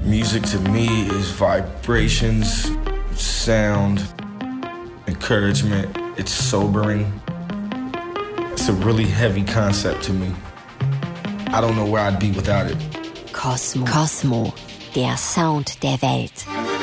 Music to me is vibrations, sound, encouragement. It's sobering. It's a really heavy concept to me. I don't know where I'd be without it. Cosmo, der Sound der Welt.